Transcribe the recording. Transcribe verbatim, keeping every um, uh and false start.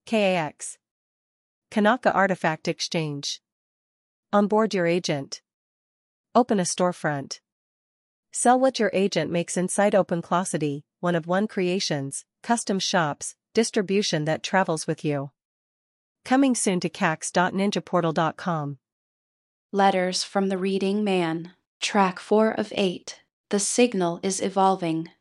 K A X. Kanaka Artifact Exchange. Onboard your agent. Open a storefront. Sell what your agent makes inside OpenClosity, one of one creations, custom shops, distribution that travels with you. Coming soon to cax dot ninja portal dot com. Letters from the Reading Man. Track four of eight. The signal is evolving.